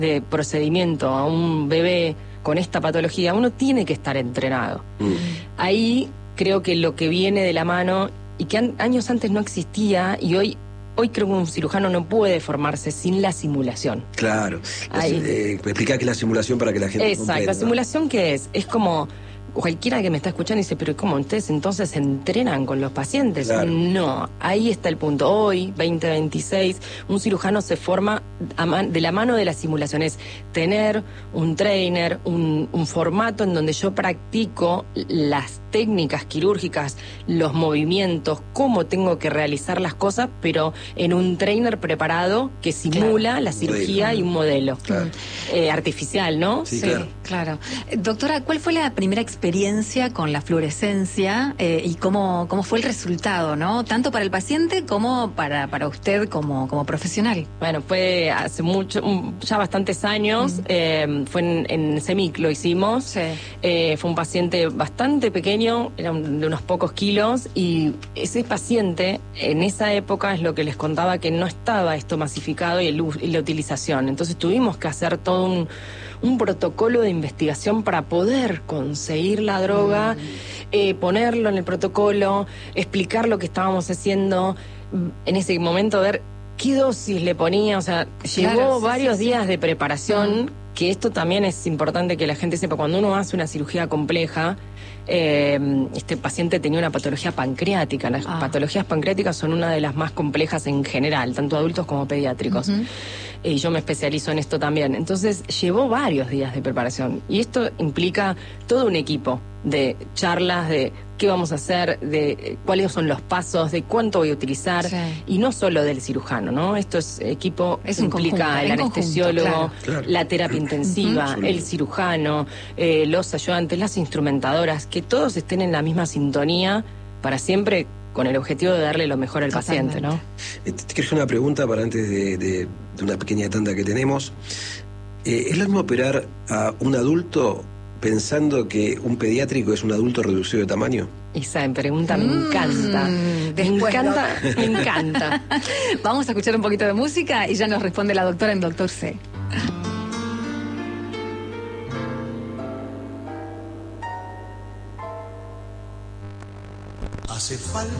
de procedimiento a un bebé con esta patología, uno tiene que estar entrenado. Ahí creo que lo que viene de la mano, y que años antes no existía, y hoy creo que un cirujano no puede formarse sin la simulación. Claro. Explica que la simulación para que la gente Exacto, comprenda. ¿La simulación qué es? Es como... Cualquiera que me está escuchando dice, pero ¿cómo ustedes entonces se entrenan con los pacientes? Claro. No, ahí está el punto. Hoy, 2026, un cirujano se forma de la mano de la simulación. Es tener un trainer, un formato en donde yo practico las técnicas quirúrgicas, los movimientos, cómo tengo que realizar las cosas, pero en un trainer preparado que simula la cirugía y un modelo artificial, ¿no? Sí, claro. Doctora, ¿cuál fue la primera experiencia con la fluorescencia y cómo fue el resultado, ¿no? Tanto para el paciente como para usted como profesional. Bueno, fue hace ya bastantes años, fue en CEMIC lo hicimos, fue un paciente bastante pequeño, era de unos pocos kilos, y ese paciente en esa época es lo que les contaba, que no estaba esto masificado y la utilización, entonces tuvimos que hacer todo un protocolo de investigación para poder conseguir la droga, ponerlo en el protocolo, explicar lo que estábamos haciendo, en ese momento ver qué dosis le ponía, o sea, llevó varios días de preparación, que esto también es importante que la gente sepa, cuando uno hace una cirugía compleja, este paciente tenía una patología pancreática. Las patologías pancreáticas son una de las más complejas en general, tanto adultos como pediátricos. Y yo me especializo en esto también. Entonces llevó varios días de preparación. Y esto implica todo un equipo de charlas, de qué vamos a hacer, de cuáles son los pasos, de cuánto voy a utilizar. Y no solo del cirujano, ¿no? Esto es equipo, implica el anestesiólogo, la terapia intensiva, el cirujano, los ayudantes, las instrumentadoras, que todos estén en la misma sintonía para siempre, con el objetivo de darle lo mejor al paciente, ¿no? Te quiero hacer una pregunta para antes de una pequeña tanda que tenemos. ¿Es lo mismo operar a un adulto pensando que un pediátrico es un adulto reducido de tamaño? Esa pregunta me encanta. Me encanta. Vamos a escuchar un poquito de música y ya nos responde la doctora en Doctor C. Hace falta